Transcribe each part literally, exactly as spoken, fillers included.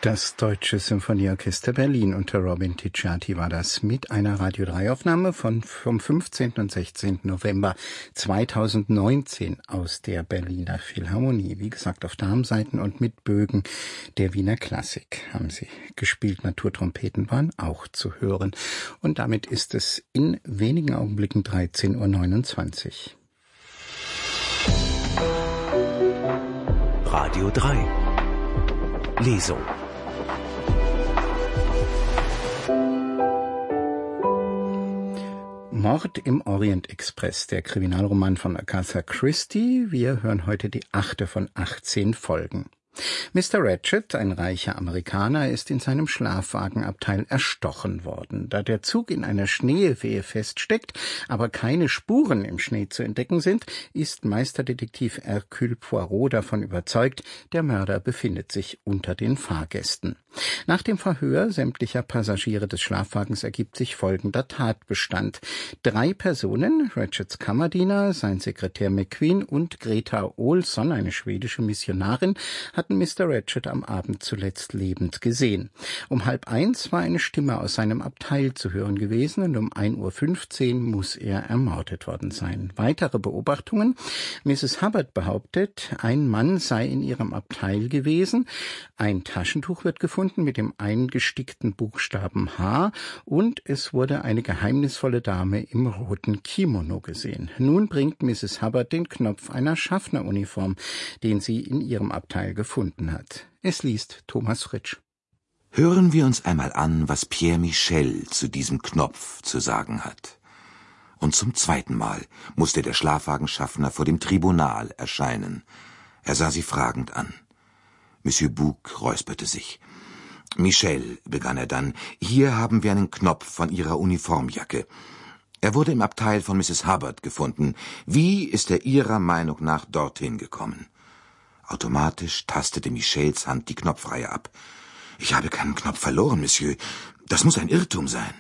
Das Deutsche Symphonieorchester Berlin unter Robin Ticciati war das mit einer Radio drei Aufnahme von, vom fünfzehnten und sechzehnten November zweitausendneunzehn aus der Berliner Philharmonie. Wie gesagt, auf Darmsaiten und mit Bögen der Wiener Klassik haben sie gespielt. Naturtrompeten waren auch zu hören. Und damit ist es in wenigen Augenblicken dreizehn Uhr neunundzwanzig. Radio drei Lesung. Mord im Orient Express, der Kriminalroman von Agatha Christie. Wir hören heute die achte von achtzehn Folgen. Mister Ratchet, ein reicher Amerikaner, ist in seinem Schlafwagenabteil erstochen worden. Da der Zug in einer Schneewehe feststeckt, aber keine Spuren im Schnee zu entdecken sind, ist Meisterdetektiv Hercule Poirot davon überzeugt, der Mörder befindet sich unter den Fahrgästen. Nach dem Verhör sämtlicher Passagiere des Schlafwagens ergibt sich folgender Tatbestand. Drei Personen, Ratchets Kammerdiener, sein Sekretär McQueen und Greta Olsson, eine schwedische Missionarin, hatten Mister Ratchet am Abend zuletzt lebend gesehen. Um halb eins war eine Stimme aus seinem Abteil zu hören gewesen und um ein Uhr fünfzehn muss er ermordet worden sein. Weitere Beobachtungen: Misses Hubbard behauptet, ein Mann sei in ihrem Abteil gewesen, ein Taschentuch wird gefunden mit dem eingestickten Buchstaben H und es wurde eine geheimnisvolle Dame im roten Kimono gesehen. Nun bringt Misses Hubbard den Knopf einer Schaffneruniform, den sie in ihrem Abteil gefunden hat. Es liest Thomas Fritsch. Hören wir uns einmal an, was Pierre Michel zu diesem Knopf zu sagen hat. Und zum zweiten Mal musste der Schlafwagenschaffner vor dem Tribunal erscheinen. Er sah sie fragend an. Monsieur Bouc räusperte sich. »Michel«, begann er dann, »hier haben wir einen Knopf von Ihrer Uniformjacke. Er wurde im Abteil von Misses Hubbard gefunden. Wie ist er Ihrer Meinung nach dorthin gekommen?« Automatisch tastete Michels Hand die Knopfreihe ab. »Ich habe keinen Knopf verloren, Monsieur. Das muss ein Irrtum sein.«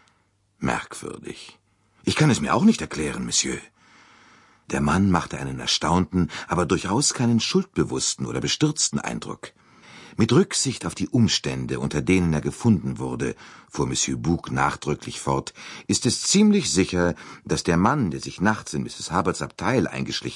»Merkwürdig. Ich kann es mir auch nicht erklären, Monsieur.« Der Mann machte einen erstaunten, aber durchaus keinen schuldbewussten oder bestürzten Eindruck. Mit Rücksicht auf die Umstände, unter denen er gefunden wurde, fuhr Monsieur Bouc nachdrücklich fort, ist es ziemlich sicher, dass der Mann, der sich nachts in Misses Hubbards Abteil eingeschlichen